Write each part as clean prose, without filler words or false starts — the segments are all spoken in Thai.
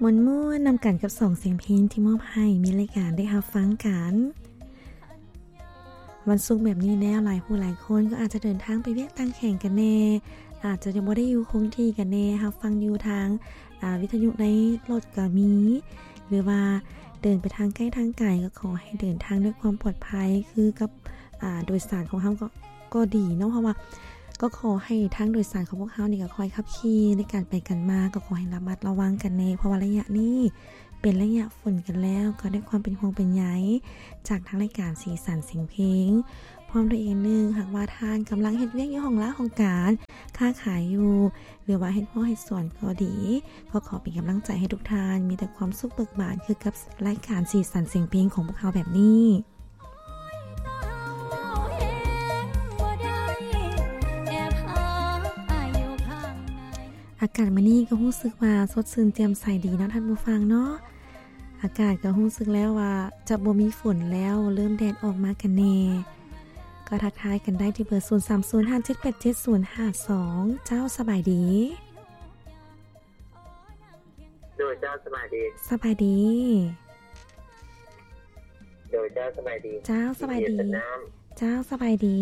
มวนม่วนนำกันกับ2เสียงเพลงที่มอบให้มีรายการได้รับฟังกันวันศุกร์แบบนี้แน่หลายผู้หลายคนก็อาจจะเดินทางไปเวียกตั้งแข่งกันแน่อาจจะยังบ่ได้อยู่คงที่กันแน่รับฟังอยู่ทางวิทยุในรถก็มีหรือว่าเดินไปทางใกล้ทางไกลก็ขอให้เดินทางด้วยความปลอดภัยคือกับโดยสารของเฮาก็ดีเนาะเพราะว่าก็ขอให้ทางโดยสารของพวกเฮานี่ก็คอยขับขี่ในการไปกันมาก็ขอให้ระมัดระวังกันแน่เพราะว่าระยะนี้เป็นระยะฝนกันแล้วก็ได้ความเป็นห่วงเป็นใยจากทางรายการสีสันเสียงเพลงพร้อมด้วยอีกนึงหากว่าทานกำลังเฮ็ดเวียกอยู่ห้องละห้องการค้าขายอยู่หรือว่าเฮ็ดพ่อเฮ็ดสวนก็ดีก็ขอเป็นกำลังใจให้ทุกท่านมีแต่ความสุขเบิกบานคือกับรายการสีสันเสียงเพลงของพวกเราแบบนี้อากาศมื้อนี้ก็รู้สึกว่าสดชื่นแจ่มใสดีเนาะท่านผู้ฟังเนาะอากาศก็รู้สึกแล้วว่าจะบ่มีฝนแล้วเริ่มแดดออกมากันแน่ก็ทักทายกันได้ที่เบอร์0305787052เจ้าสบายดีโดยเจ้าสบายดีสบายดีโดยเจ้าสบายดีเจ้าสบายดีเจ้าสบายดี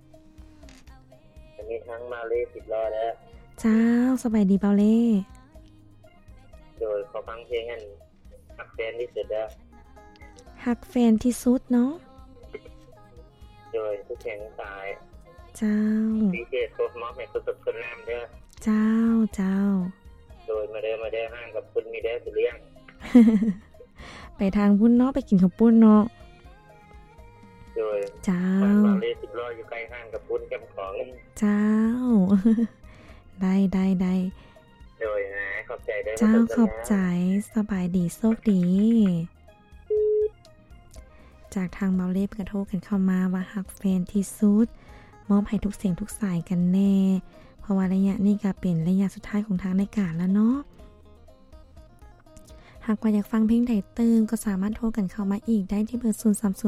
อันนี้ทั้งมาเล10ล้อแล้วเจ้าสบายดีเปาเล่โดยขอฟังเพลงอันฮักแฟนที่สุดแล้วฮักแฟนที่สุดเนาะโดยทุกแข่งสายเจ้าพิเศษโคตรมอบให้คุณสุดคนน้ำเด้อเจ้าโดยมาเด้อห้างกับคุณมีเด้อสุเลี้ยงไปทางปุ้นเนาะไปกินข้าวปุ้นเนาะโดยเจ้ามาเล10ล้ออยู่ใกล้ห้างกับปุ้นแคมป์ของเจ้าได้โดยนะขอบใจด้วยเจ้าขอบใจสบายดีโชคดีจากทางเมาเล็บกระโทกกันเข้ามาว่าฮักแฟนที่สุดมอบให้ทุกเสียงทุกสายกันแน่เพราะว่าระยะนี้ก็เป็นระยะสุดท้ายของทางรายการแล้วเนาะหากว่าอยากฟังเพลงใดเติมก็สามารถโทรกันเข้ามาอีกได้ที่เบอร์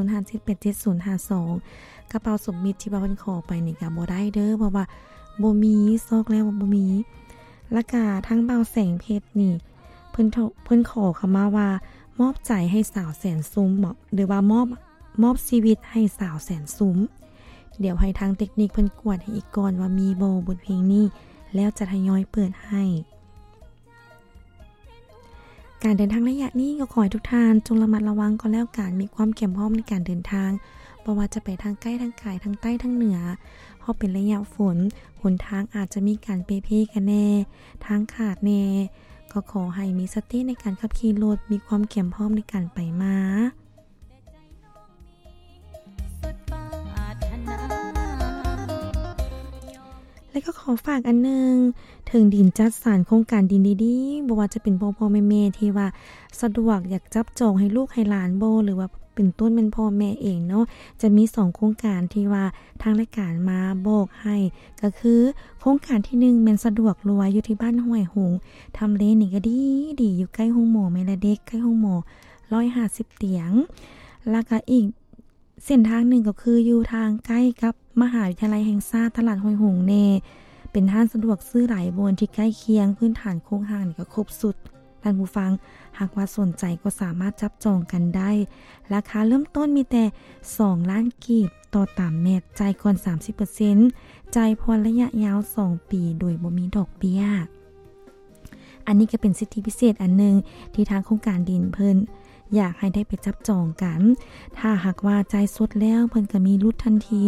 0305787052กระเป๋าสมมิตรที่บ่าวเพิ่นขอไปนี่ก็บ่ได้เด้อเพราะว่าบ่มีซอกแล้วบ่มีแล้วก็ทั้งเบาแสงเพชรนี่เพิ่นขอเข้ามาว่ามอบใจให้สาวแสนซุ้มหรือว่ามอบชีวิตให้สาวแสนซุ้มเดี๋ยวให้ทางเทคนิคเพิ่นกวดให้อีกก่อนว่ามีบ่บทเพลงนี้แล้วจะทยอยเปิดให้การเดินทางระยะนี้ก็ขอให้ทุกท่านจงระมัดระวังก็แล้วกันมีความเข้มข้นในการเดินทางบ่ว่าจะไปทางใกล้ทางไกลทางใต้ทางเหนือเพราะเป็นระยะฝนหนทางอาจจะมีการเปรี้ยกันแน่ทางขาดแน่ก็ขอให้มีสติในการขับขี่รถมีความเข้มข้นในการไปมาแล้วก็ขอฝากอันนึงถึงดินจัดสรรโครงการดินดีๆบ่ว่าจะเป็นพ่อแม่ที่ว่าสะดวกอยากจับจองให้ลูกให้หลานหรือว่าเป็นต้นเป็นพ่อแม่เองเนาะจะมี2โครงการที่ว่าทางรายการมาบอกให้ก็คือโครงการที่1แม่นสะดวกรวยอยู่ที่บ้านห้วยหงทำเลนี่ก็ดีอยู่ใกล้โรงหมอแม่ละเด็กใกล้โรงหมอ150เตียงแล้วก็อีกเส้นทางหนึ่งก็คืออยู่ทางใกล้กับมหาวิทยาลัยแห่งชาติตลาดห้วยหงเน่เป็นห้างสะดวกซื้อหลายบนที่ใกล้เคียงพื้นฐานโครงสร้างนี่ก็ครบสุดท่านผู้ฟังหากว่าสนใจก็สามารถจับจองกันได้ราคาเริ่มต้นมีแต่2ล้านกีบต่อตามเม็ดจ่ายก่อน 30% จ่ายผ่อนระยะยาว2ปีโดยบ่มีดอกเบี้ยอันนี้ก็เป็นสิทธิพิเศษอันนึงที่ทางโครงการดินเพิ่นอยากให้ได้ไปจับจองกันถ้าหากว่าจ่ายสดแล้วเพิ่นก็มีลดทันที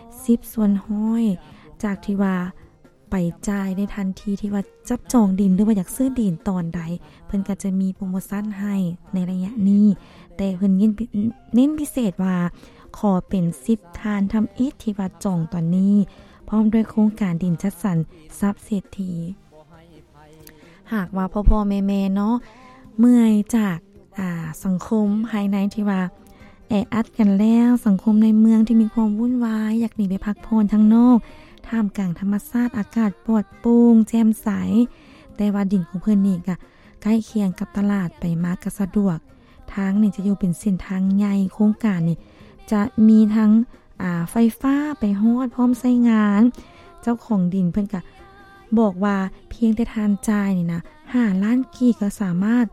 10%จากที่ว่าไปจ่ายในทันทีที่ว่าจับจองดินหรือว่าอยากซื้อดินตอนใดเพิ่นก็จะมีโปรโมชั่นให้ในระยะนี้แต่เพิ่นเน้นพิเศษว่าขอเป็น10ทานทำอิฐที่ว่าจองตอนนี้พร้อมด้วยโครงการดินจัดสรรทรัพย์เศรษฐีหากว่าพ่อแม่เนาะเมื่อยจากสังคมภายในที่ว่าแออัดกันแล้วสังคมในเมืองที่มีความวุ่นวายอยากหนีไปพักผ่อนข้างนอกท่ามกลางธรรมชาติอากาศปลอดโปร่งแจ่มใสแต่ว่าดินของเพิ่นนี่ก็ใกล้เคียงกับตลาดไปมาก็สะดวกทางนี่จะอยู่เป็นเส้นทางใหญ่โครงการนี่จะมีทั้งไฟฟ้าไปฮอดพร้อมใช้งานเจ้าของดินเพิ่นก็บอกว่าเพียงแต่ทานจ่ายนี่นะ5ล้านกีก็สามารถ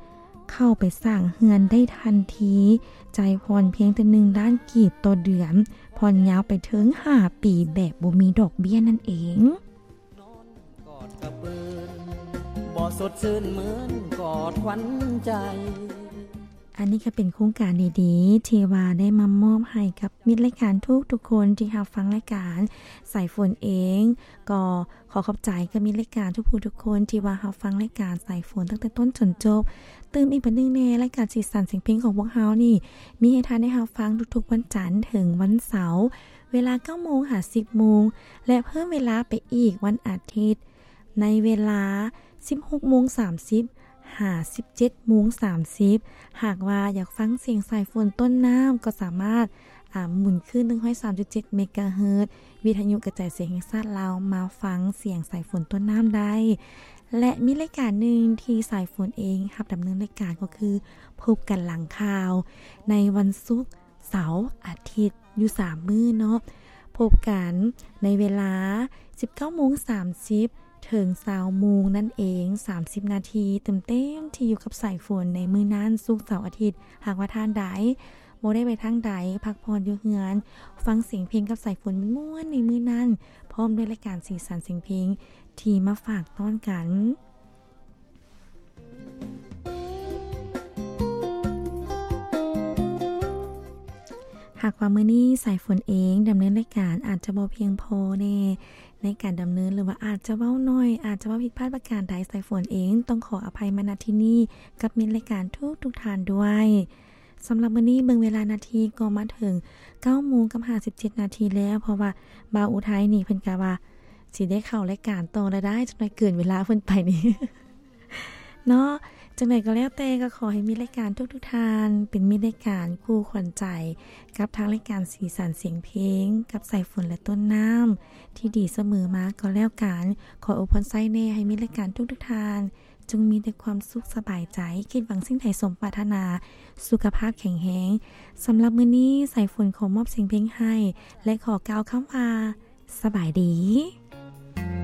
เข้าไปสร้างเฮือนได้ทันทีใจพรเพียงแต่1 ล้านกีบต่อเดือนพรยาวไปถึง5 ปีแบบบ่มีดอกเบี้ยนั่นเองนอนกอดกระปืนบ่สดชื่นเหมือนกอดขวัญใจอันนี้ก็เป็นโครงการดีๆที่ว่าได้มามอบให้กับมิตรรายการทุกคนที่รับฟังรายการสายฝนเองก็ขอขอบใจกับมิตรรายการทุกคนที่ว่ารับฟังรายการสายฝนตั้งแต่ต้นจนจบตื่มอีกบัดนึงแน่รายการสีสันเสียงเพลงของพวกเฮานี่มีให้ท่านได้รับฟังทุกๆวันจันทร์ถึงวันเสาร์เวลา 9:00 น. หา 10:00 น. และเพิ่มเวลาไปอีกวันอาทิตย์ในเวลา 16:30 น. หา 17:30 น. หากว่าอยากฟังเสียงสายฝนต้นน้ำก็สามารถหมุนขึ้น 103.7 เมกะเฮิรตซ์วิทยุกระจายเสียงแห่งชาติลาวมาฟังเสียงสายฝนต้นน้ำได้และมีรายการหนึ่งที่สายฝนเองรับดำเนินรายการก็คือพบกันหลังข่าวในวันศุกร์เสาร์อาทิตย์อยู่3 มื้อเนาะพบกันในเวลา 19:30 ถึง 20:00 น. นั่นเอง30 นาทีเต็มที่อยู่กับสายฝนในมื้อนั้นศุกร์เสาร์อาทิตย์หากว่าท่านใดบ่ได้ไปทางใดพักผ่อนอยู่เฮือนฟังเสียงเพลงกับสายฝนม่วนในมื้อนั้นพร้อมด้วยรายการสีสันเสียงเพลงที่มาฝากต้อนกันหากว่ามื้อนี้สายฝนเองดำเนินรายการอาจจะบ่เพียงพอในการดำเนินหรือว่าอาจจะเว้าน้อยอาจจะว่าผิดพลาดประการใดสายฝนเองต้องขออภัยมาณที่นี้กับมิตรรายการทุกท่านด้วยสำหรับมื้อนี้เบิ่งเวลานาทีก็มาถึง 9:57 นาทีแล้วเพราะว่าบ่าวอุทัยนี่เพิ่นก็ว่าสิได้เข้ารายการต่อแล้วได้จังได๋เกินเวลาเพิ่นไปนี่ เนาะจังได๋ก็แล้วแต่ก็ขอให้มีรายการทุกท่านเป็นมิตรรายการคู่ขวัญใจกับทางรายการสีสันเสียงเพลงกับสายฝนและต้นน้ำที่ดีเสมอมาก็แล้วกันขออวยพรไส้แน่ให้มีรายการทุกท่านจงมีแต่ความสุขสบายใจคิดหวังสิ่งใดสมปรารถนาสุขภาพแข็งแรงสำหรับมื้อนี้สายฝนขอมอบเสียงเพลงให้และขอกล่าวคำว่าสบายดี